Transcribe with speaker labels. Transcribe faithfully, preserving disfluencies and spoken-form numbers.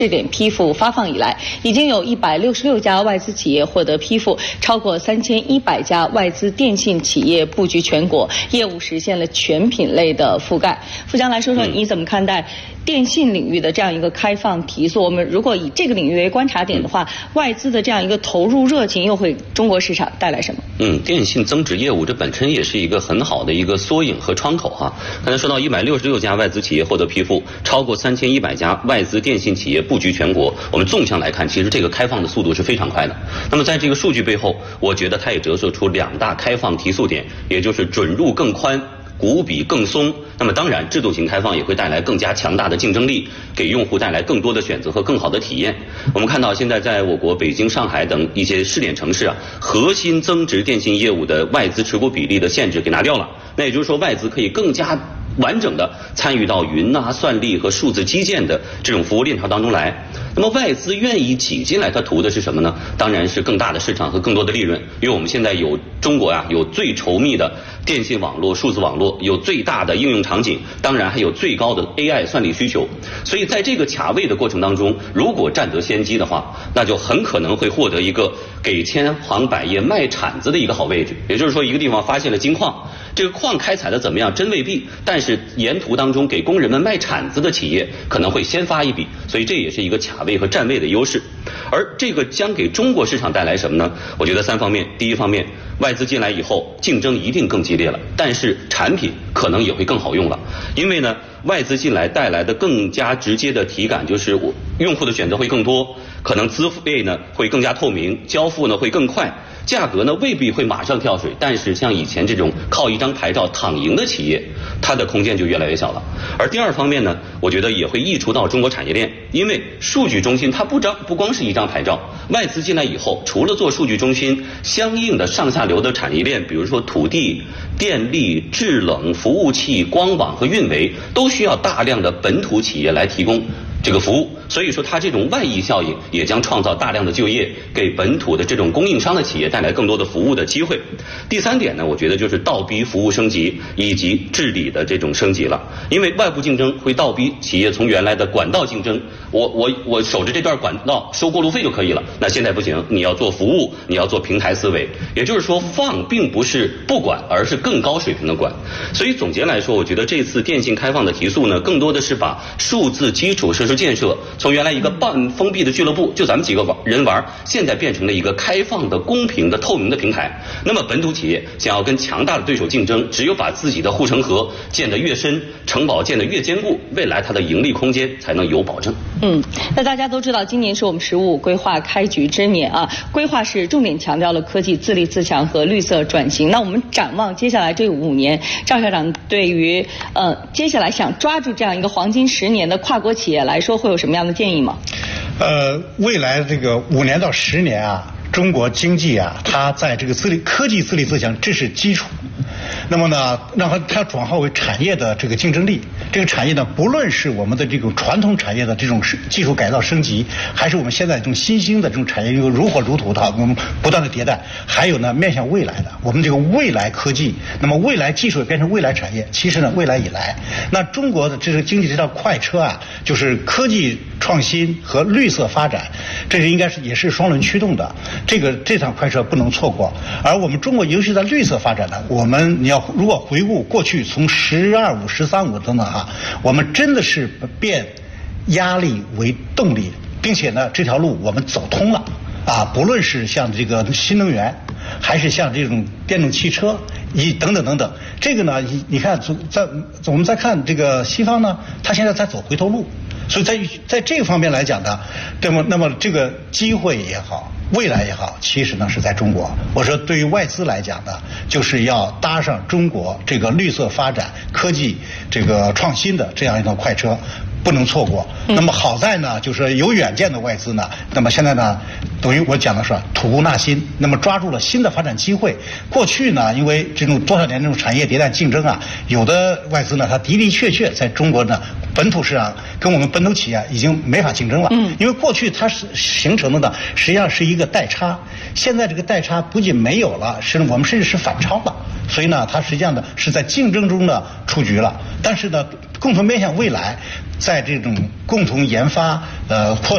Speaker 1: 试点批复发放以来，已经有一百六十六家外资企业获得批复，超过三千一百家外资电信企业布局全国，业务实现了全品类的覆盖。富江来说说你怎么看待电信领域的这样一个开放提速？我们如果以这个领域为观察点的话，外资的这样一个投入热情又会中国市场带来什么？
Speaker 2: 嗯，电信增值业务这本身也是一个很好的一个缩影和窗口哈。刚才说到一百六十六家外资企业获得批复，超过三千一百家外资电信企业布局全国。我们纵向来看，其实这个开放的速度是非常快的。那么在这个数据背后，我觉得它也折射出两大开放提速点，也就是准入更宽，股比更松。那么当然，制度型开放也会带来更加强大的竞争力，给用户带来更多的选择和更好的体验。我们看到现在在我国北京、上海等一些试点城市啊，核心增值电信业务的外资持股比例的限制给拿掉了。那也就是说，外资可以更加完整的参与到云啊、算力和数字基建的这种服务链条当中来。那么外资愿意挤进来，它图的是什么呢？当然是更大的市场和更多的利润。因为我们现在有中国呀、啊，有最稠密的电信网络、数字网络，有最大的应用场景，当然还有最高的 A I 算力需求。所以在这个卡位的过程当中，如果占得先机的话，那就很可能会获得一个给千行百业卖铲子的一个好位置。也就是说，一个地方发现了金矿，这个矿开采的怎么样真未必，但是沿途当中给工人们卖铲子的企业可能会先发一笔，所以这也是一个卡位和站位的优势。而这个将给中国市场带来什么呢？我觉得三方面。第一方面，外资进来以后竞争一定更激烈了，但是产品可能也会更好用了。因为呢，外资进来带来的更加直接的体感就是用户的选择会更多，可能资费呢会更加透明，交付呢会更快，价格呢未必会马上跳水，但是像以前这种靠一张牌照躺赢的企业，它的空间就越来越小了。而第二方面呢，我觉得也会溢出到中国产业链，因为数据中心它不张不光是一张牌照，外资进来以后，除了做数据中心，相应的上下游的产业链，比如说土地、电力、制冷、服务器、光网和运维，都需要大量的本土企业来提供这个服务。所以说它这种外溢效应也将创造大量的就业，给本土的这种供应商的企业带来更多的服务的机会。第三点呢，我觉得就是倒逼服务升级以及治理的这种升级了。因为外部竞争会倒逼企业从原来的管道竞争，我我我守着这段管道收过路费就可以了，那现在不行，你要做服务，你要做平台思维。也就是说，放并不是不管，而是更高水平的管。所以总结来说，我觉得这次电信开放的提速呢，更多的是把数字基础设施建设从原来一个半封闭的俱乐部，就咱们几个人玩，现在变成了一个开放的、公平的、透明的平台。那么本土企业想要跟强大的对手竞争，只有把自己的护城河建得越深，城堡建得越坚固，未来它的盈利空间才能有保证。
Speaker 1: 嗯，那大家都知道，今年是我们“十五”规划开局之年啊。规划是重点强调了科技自立自强和绿色转型。那我们展望接下来这五年，赵校长对于呃接下来想抓住这样一个黄金十年的跨国企业来说，会有什么样的建议吗？
Speaker 3: 呃，未来这个五年到十年啊，中国经济啊，它在这个自立科技自立自强，这是基础。那么呢，让它它转化为产业的这个竞争力。这个产业呢，不论是我们的这种传统产业的这种技术改造升级，还是我们现在这种新兴的这种产业，又如火如荼的，我们不断的迭代。还有呢，面向未来的，我们这个未来科技，那么未来技术变成未来产业。其实呢，未来以来，那中国的这个经济这条快车啊，就是科技创新和绿色发展，这个应该是也是双轮驱动的。这个这趟快车不能错过。而我们中国，尤其在绿色发展呢，我们你要如果回顾过去，从“十二五”“十三五”等等啊，我们真的是变压力为动力，并且呢，这条路我们走通了啊。不论是像这个新能源，还是像这种电动汽车，一等等等等，这个呢，你你看，在我们再看这个西方呢，它现在在走回头路。所以在在这个方面来讲呢，那么那么这个机会也好，未来也好，其实呢是在中国。我说对于外资来讲呢，就是要搭上中国这个绿色发展、科技这个创新的这样一趟快车，不能错过。嗯、那么好在呢，就是有远见的外资呢，那么现在呢，等于我讲的是吐故纳新，那么抓住了新的发展机会。过去呢，因为这种多少年这种产业迭代竞争啊，有的外资呢，它的的确确在中国呢本土市场跟我们本土企业已经没法竞争了。嗯，因为过去它是形成的呢，实际上是一个代差，现在这个代差不仅没有了，是我们甚至是反超了。所以呢，它实际上呢是在竞争中呢出局了。但是呢，共同面向未来，在这种共同研发呃扩